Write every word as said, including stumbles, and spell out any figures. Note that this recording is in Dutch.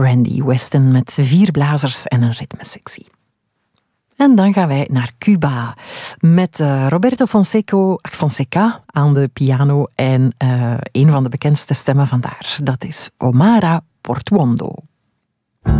Randy Weston met vier blazers en een ritmesectie. En dan gaan wij naar Cuba met uh, Roberto Fonseco, Fonseca aan de piano en uh, een van de bekendste stemmen vandaar. Dat is Omara Portuondo.